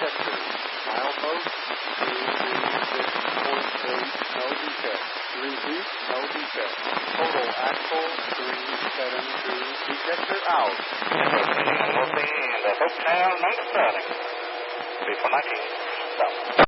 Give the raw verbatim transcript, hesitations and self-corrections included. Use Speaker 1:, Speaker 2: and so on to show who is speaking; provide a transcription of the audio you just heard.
Speaker 1: sector. Milepost three three six point eight, no defect. Repeat, no defect. Total axle three seven two, ejector out.
Speaker 2: Interesting, and we'll see the Hopetown night starting. three four nineteen, stop.